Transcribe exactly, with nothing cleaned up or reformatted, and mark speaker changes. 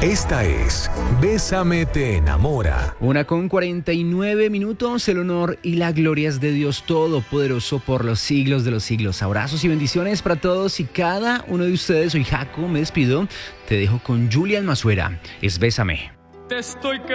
Speaker 1: Esta es Bésame te enamora.
Speaker 2: Una con cuarenta y nueve minutos, el honor y la gloria es de Dios Todopoderoso por los siglos de los siglos. Abrazos y bendiciones para todos y cada uno de ustedes. Soy Jaco, me despido. Te dejo con Julián Mazuera. Es Bésame.
Speaker 3: Te estoy